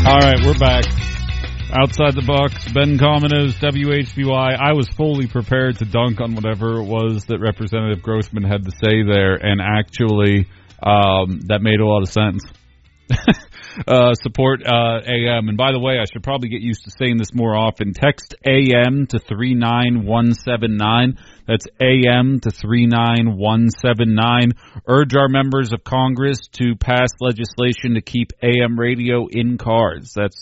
All right, we're back. Outside the Box, Ben Cominos, WHBY. I was fully prepared to dunk on whatever it was that Representative Grossman had to say there, and actually, that made a lot of sense. Support AM. And by the way, I should probably get used to saying this more often. Text AM to 39179. That's AM to 39179. Urge our members of Congress to pass legislation to keep AM radio in cars. That's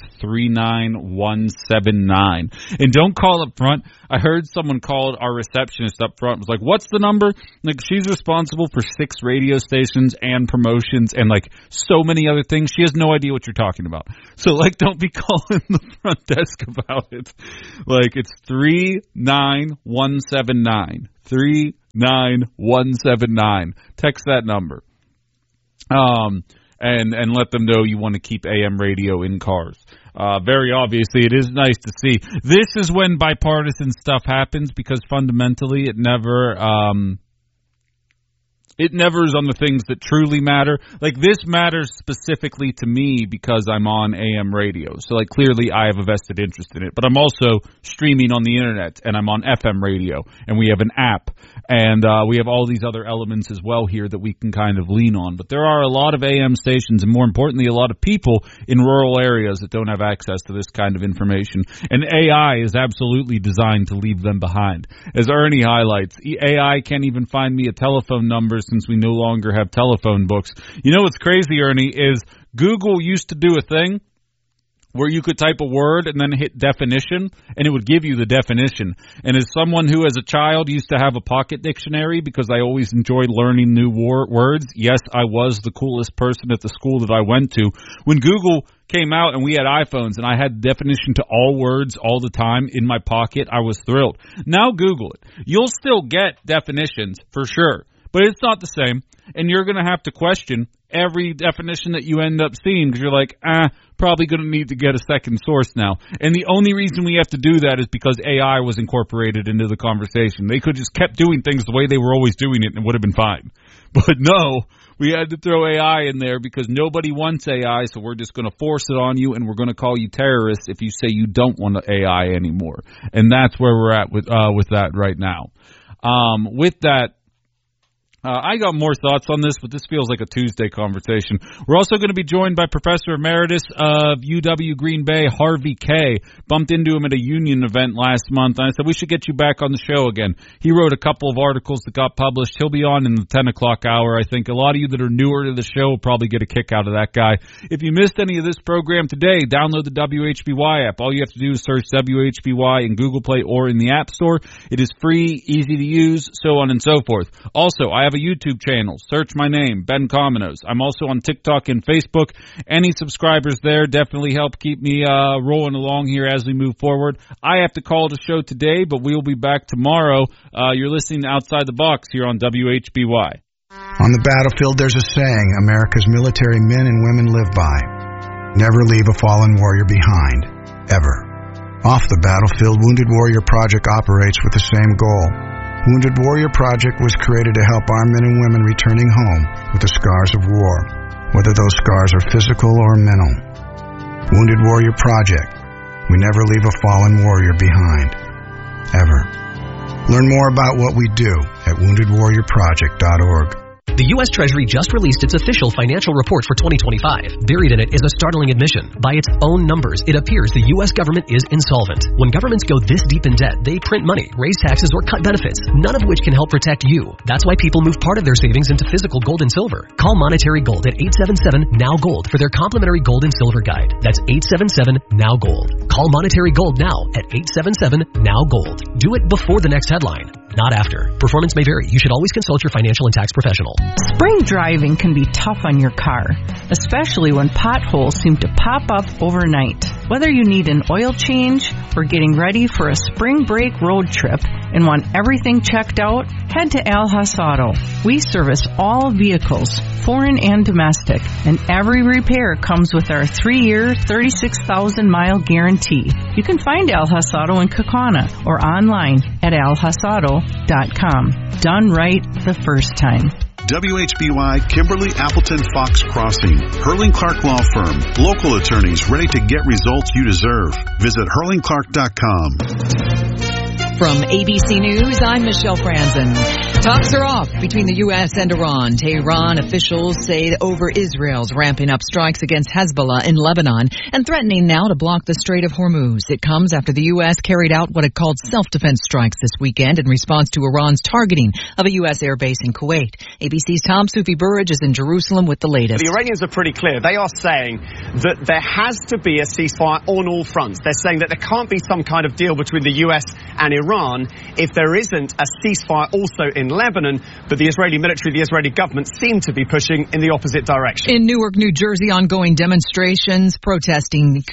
39179. And don't call up front. I heard someone called our receptionist up front. Was like, what's the number? Like, she's responsible for 6 radio stations and promotions and like so many other things. She has no idea what you're talking about. So like, don't be calling the front desk about it. Like, it's 39179. 39179. Text that number. And let them know you want to keep AM radio in cars. Very obviously, it is nice to see. This is when bipartisan stuff happens because fundamentally it never is on the things that truly matter. Like, this matters specifically to me because I'm on AM radio. So, like, clearly I have a vested interest in it. But I'm also streaming on the internet, and I'm on FM radio, and we have an app, and we have all these other elements as well here that we can kind of lean on. But there are a lot of AM stations, and more importantly, a lot of people in rural areas that don't have access to this kind of information. And AI is absolutely designed to leave them behind. As Ernie highlights, AI can't even find me a telephone number since we no longer have telephone books. You know what's crazy, Ernie, is Google used to do a thing where you could type a word and then hit definition, and it would give you the definition. And as someone who as a child used to have a pocket dictionary because I always enjoyed learning new words, yes, I was the coolest person at the school that I went to. When Google came out and we had iPhones and I had definition to all words all the time in my pocket, I was thrilled. Now Google it. You'll still get definitions for sure, but it's not the same, and you're going to have to question every definition that you end up seeing because you're like, probably going to need to get a second source now. And the only reason we have to do that is because AI was incorporated into the conversation. They could just kept doing things the way they were always doing it and it would have been fine. But no, we had to throw AI in there because nobody wants AI, so we're just going to force it on you and we're going to call you terrorists if you say you don't want AI anymore. And that's where we're at with that right now. With that, I got more thoughts on this, but this feels like a Tuesday conversation. We're also going to be joined by Professor Emeritus of UW Green Bay, Harvey Kaye. Bumped into him at a union event last month, and I said, we should get you back on the show again. He wrote a couple of articles that got published. He'll be on in the 10 o'clock hour, I think. A lot of you that are newer to the show will probably get a kick out of that guy. If you missed any of this program today, download the WHBY app. All you have to do is search WHBY in Google Play or in the App Store. It is free, easy to use, so on and so forth. Also, I have a YouTube channel. Search my name, Ben Cominos. I'm also on TikTok and Facebook. Any subscribers there definitely help keep me rolling along here as we move forward. I have to call the show today, but we'll be back tomorrow. You're listening to Outside the Box here on WHBY. On the battlefield, there's a saying America's military men and women live by. Never leave a fallen warrior behind. Ever. Off the battlefield, Wounded Warrior Project operates with the same goal. Wounded Warrior Project was created to help our men and women returning home with the scars of war, whether those scars are physical or mental. Wounded Warrior Project. We never leave a fallen warrior behind. Ever. Learn more about what we do at woundedwarriorproject.org. The U.S. Treasury just released its official financial report for 2025. Buried in it is a startling admission. By its own numbers, it appears the U.S. government is insolvent. When governments go this deep in debt, they print money, raise taxes, or cut benefits, none of which can help protect you. That's why people move part of their savings into physical gold and silver. Call Monetary Gold at 877-NOW-GOLD for their complimentary gold and silver guide. That's 877-NOW-GOLD. Call Monetary Gold now at 877-NOW-GOLD. Do it before the next headline, not after. Performance may vary. You should always consult your financial and tax professional. Spring driving can be tough on your car, especially when potholes seem to pop up overnight. Whether you need an oil change or getting ready for a spring break road trip and want everything checked out, head to Al Haas Auto. We service all vehicles, foreign and domestic, and every repair comes with our 3-year, 36,000-mile guarantee. You can find Al Haas Auto in Kaukauna or online at alhaasauto.com. Done right the first time. WHBY Kimberly Appleton Fox Crossing. Hurling Clark Law Firm. Local attorneys ready to get results you deserve. Visit hurlingclark.com. From ABC News, I'm Michelle Franzen. Talks are off between the U.S. and Iran. Tehran officials say over Israel's ramping up strikes against Hezbollah in Lebanon and threatening now to block the Strait of Hormuz. It comes after the U.S. carried out what it called self-defense strikes this weekend in response to Iran's targeting of a U.S. airbase in Kuwait. ABC's Tom Sufi Burridge is in Jerusalem with the latest. The Iranians are pretty clear. They are saying that there has to be a ceasefire on all fronts. They're saying that there can't be some kind of deal between the U.S. and Iran if there isn't a ceasefire also in Lebanon, but the Israeli military, the Israeli government seem to be pushing in the opposite direction. In Newark, New Jersey, ongoing demonstrators protesting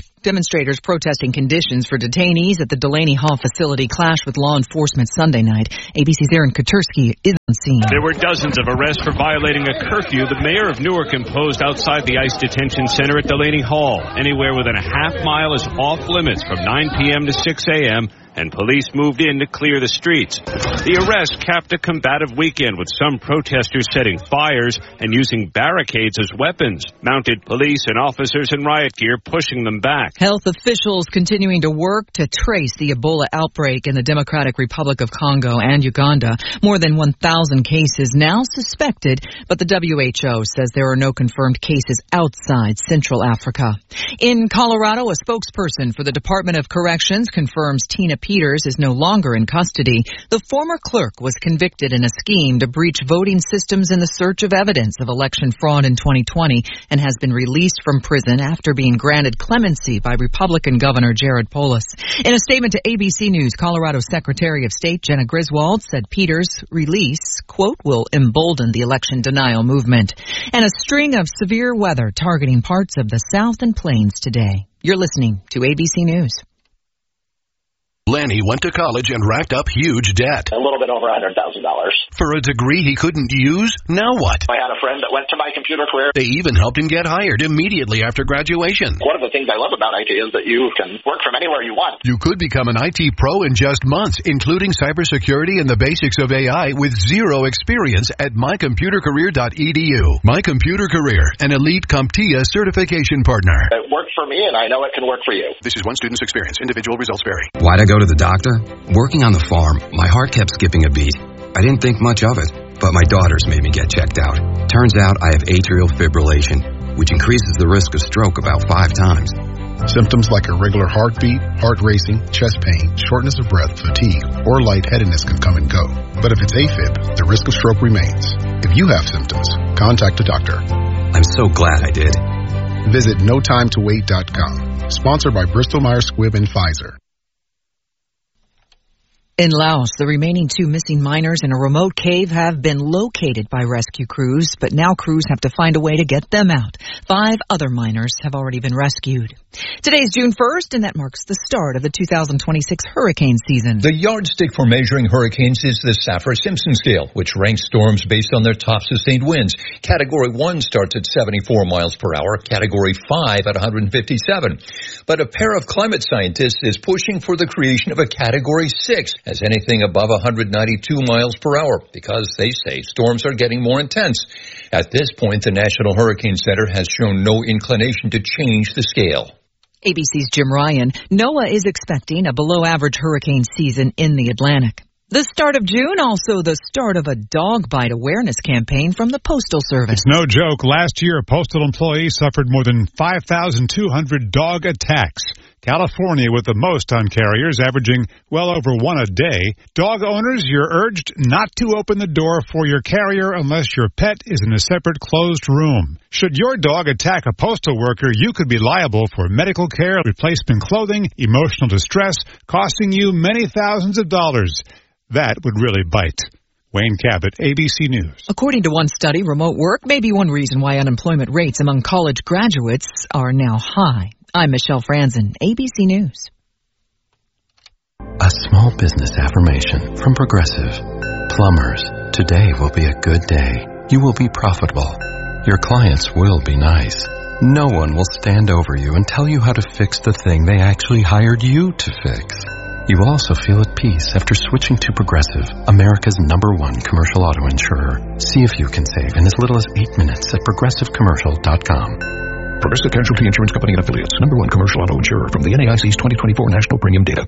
conditions for detainees at the Delaney Hall facility clashed with law enforcement Sunday night. ABC's Aaron Katursky is on scene. There were dozens of arrests for violating a curfew the mayor of Newark imposed outside the ICE detention center at Delaney Hall. Anywhere within a half mile is off limits from 9 p.m. to 6 a.m., and police moved in to clear the streets. The arrest capped a combative weekend with some protesters setting fires and using barricades as weapons. Mounted police and officers in riot gear pushing them back. Health officials continuing to work to trace the Ebola outbreak in the Democratic Republic of Congo and Uganda. More than 1,000 cases now suspected, but the WHO says there are no confirmed cases outside Central Africa. In Colorado, a spokesperson for the Department of Corrections confirms Tina Peters is no longer in custody. The former clerk was convicted in a scheme to breach voting systems in the search of evidence of election fraud in 2020 and has been released from prison after being granted clemency by Republican Governor Jared Polis. In a statement to ABC News, Colorado Secretary of State Jenna Griswold said Peters' release, quote, will embolden the election denial movement. And a string of severe weather targeting parts of the South and Plains today. You're listening to ABC News. Lanny went to college and racked up huge debt. A little bit over $100,000. For a degree he couldn't use? Now what? I had a friend that went to my computer career. They even helped him get hired immediately after graduation. One of the things I love about IT is that you can work from anywhere you want. You could become an IT pro in just months, including cybersecurity and the basics of AI with zero experience at mycomputercareer.edu. My Computer Career, an elite CompTIA certification partner. It worked for me, and I know it can work for you. This is one student's experience. Individual results vary. Why'd I go to the doctor? Working on the farm, my heart kept skipping a beat. I didn't think much of it, but my daughters made me get checked out. Turns out I have atrial fibrillation, which increases the risk of stroke about 5 times. Symptoms like irregular heartbeat, heart racing, chest pain, shortness of breath, fatigue, or lightheadedness can come and go. But if it's AFib, the risk of stroke remains. If you have symptoms, contact a doctor. I'm so glad I did. Visit NoTimeToWait.com. Sponsored by Bristol-Myers Squibb and Pfizer. In Laos, the remaining 2 missing miners in a remote cave have been located by rescue crews, but now crews have to find a way to get them out. 5 other miners have already been rescued. Today is June 1st, and that marks the start of the 2026 hurricane season. The yardstick for measuring hurricanes is the Saffir-Simpson scale, which ranks storms based on their top sustained winds. Category 1 starts at 74 miles per hour, Category 5 at 157. But a pair of climate scientists is pushing for the creation of a Category 6, as anything above 192 miles per hour, because they say storms are getting more intense. At this point, the National Hurricane Center has shown no inclination to change the scale. ABC's Jim Ryan. NOAA is expecting a below-average hurricane season in the Atlantic. The start of June, also the start of a dog bite awareness campaign from the Postal Service. It's no joke. Last year, a postal employee suffered more than 5,200 dog attacks. California with the most on carriers, averaging well over 1 a day. Dog owners, you're urged not to open the door for your carrier unless your pet is in a separate closed room. Should your dog attack a postal worker, you could be liable for medical care, replacement clothing, emotional distress, costing you many thousands of dollars. That would really bite. Wayne Cabot, ABC News. According to one study, remote work may be one reason why unemployment rates among college graduates are now high. I'm Michelle Franzen, ABC News. A small business affirmation from Progressive. Plumbers, today will be a good day. You will be profitable. Your clients will be nice. No one will stand over you and tell you how to fix the thing they actually hired you to fix. You will also feel at peace after switching to Progressive, America's #1 commercial auto insurer. See if you can save in as little as 8 minutes at progressivecommercial.com. Progressive Casualty Insurance Company and Affiliates, #1 commercial auto insurer from the NAIC's 2024 National Premium Data.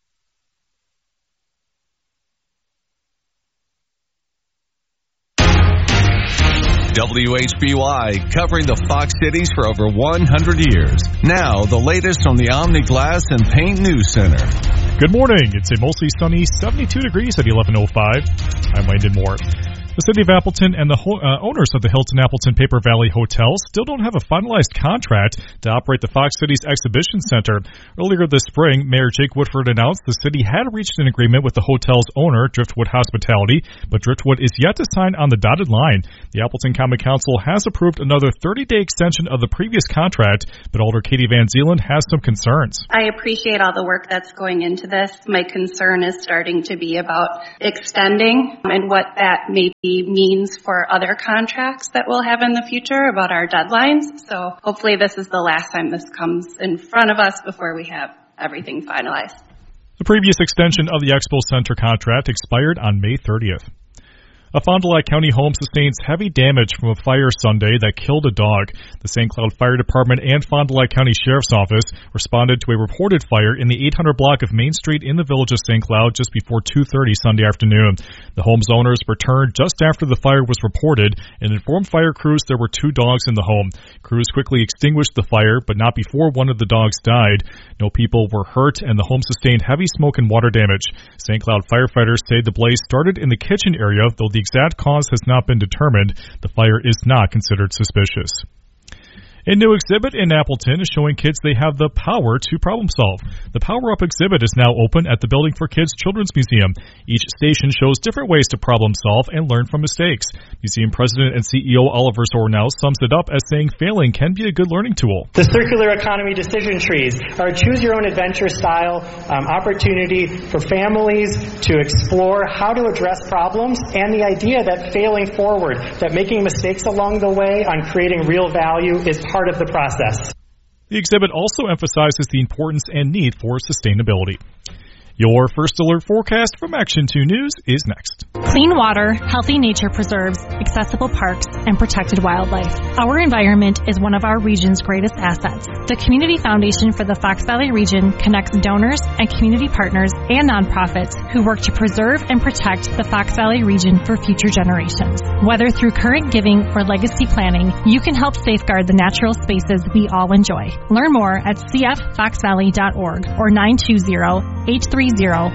WHBY, covering the Fox Cities for over 100 years. Now, the latest from the Omni Glass and Paint News Center. Good morning. It's a mostly sunny 72 degrees at 11:05. I'm Landon Moore. The City of Appleton and the owners of the Hilton Appleton Paper Valley Hotel still don't have a finalized contract to operate the Fox Cities Exhibition Center. Earlier this spring, Mayor Jake Woodford announced the city had reached an agreement with the hotel's owner, Driftwood Hospitality, but Driftwood is yet to sign on the dotted line. The Appleton Common Council has approved another 30-day extension of the previous contract, but Alder Katie Van Zeeland has some concerns. I appreciate all the work that's going into this. My concern is starting to be about extending and what that may means for other contracts that we'll have in the future about our deadlines. So hopefully this is the last time this comes in front of us before we have everything finalized. The previous extension of the Expo Center contract expired on May 30th. A Fond du Lac County home sustains heavy damage from a fire Sunday that killed a dog. The St. Cloud Fire Department and Fond du Lac County Sheriff's Office responded to a reported fire in the 800 block of Main Street in the village of St. Cloud just before 2:30 Sunday afternoon. The home's owners returned just after the fire was reported and informed fire crews there were 2 dogs in the home. Crews quickly extinguished the fire, but not before one of the dogs died. No people were hurt, and the home sustained heavy smoke and water damage. St. Cloud firefighters say the blaze started in the kitchen area, though the exact cause has not been determined. The fire is not considered suspicious. A new exhibit in Appleton is showing kids they have the power to problem solve. The Power Up exhibit is now open at the Building for Kids Children's Museum. Each station shows different ways to problem solve and learn from mistakes. Museum President and CEO Oliver Zornow sums it up as saying failing can be a good learning tool. The circular economy decision trees are a choose-your-own-adventure style opportunity for families to explore how to address problems, and the idea that failing forward, that making mistakes along the way on creating real value is part of the process. The exhibit also emphasizes the importance and need for sustainability. Your First Alert forecast from Action 2 News is next. Clean water, healthy nature preserves, accessible parks, and protected wildlife. Our environment is one of our region's greatest assets. The Community Foundation for the Fox Valley region connects donors and community partners and nonprofits who work to preserve and protect the Fox Valley region for future generations. Whether through current giving or legacy planning, you can help safeguard the natural spaces we all enjoy. Learn more at cffoxvalley.org or 920-830-1290.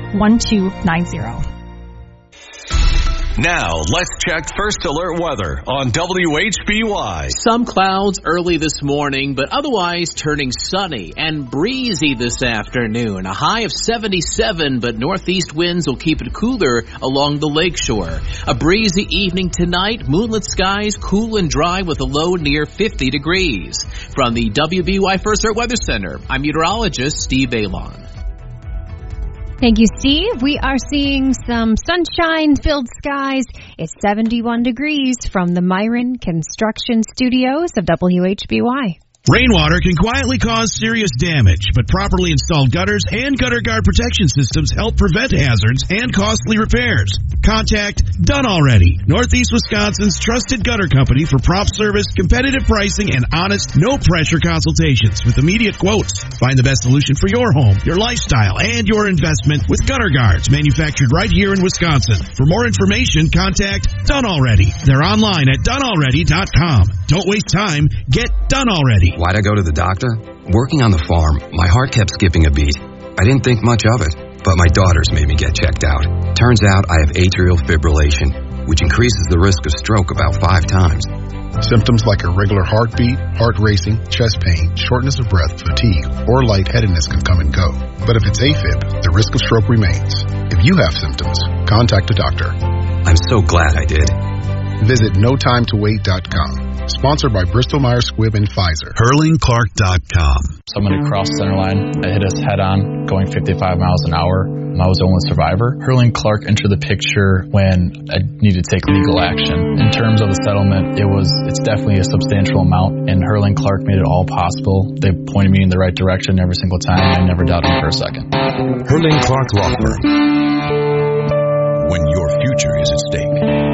Now, let's check First Alert weather on WHBY. Some clouds early this morning, but otherwise turning sunny and breezy this afternoon. A high of 77, but northeast winds will keep it cooler along the lakeshore. A breezy evening tonight, moonlit skies, cool and dry with a low near 50 degrees. From the WBY First Alert Weather Center, I'm meteorologist Steve Balon. Thank you, Steve. We are seeing some sunshine-filled skies. It's 71 degrees from the Myron Construction Studios of WHBY. Rainwater can quietly cause serious damage, but properly installed gutters and gutter guard protection systems help prevent hazards and costly repairs. Contact Done Already, Northeast Wisconsin's trusted gutter company for prompt service, competitive pricing, and honest, no-pressure consultations with immediate quotes. Find the best solution for your home, your lifestyle, and your investment with gutter guards manufactured right here in Wisconsin. For more information, contact Done Already. They're online at donealready.com. Don't waste time. Get Done Already. Why'd I go to the doctor? Working on the farm, my heart kept skipping a beat. I didn't think much of it, but my daughters made me get checked out. Turns out I have atrial fibrillation, which increases the risk of stroke about 5 times. Symptoms like irregular heartbeat, heart racing, chest pain, shortness of breath, fatigue, or lightheadedness can come and go. But if it's AFib, the risk of stroke remains. If you have symptoms, contact a doctor. I'm so glad I did. Visit notimetowait.com. Sponsored by Bristol Myers Squibb and Pfizer. HurlingClark.com. Someone had crossed center line. It hit us head on, going 55 miles an hour. I was the only survivor. Hurling Clark entered the picture when I needed to take legal action. In terms of the settlement, it's definitely a substantial amount, and Hurling Clark made it all possible. They pointed me in the right direction every single time. I never doubted them for a second. Hurling Clark Law Firm. When your future is at stake.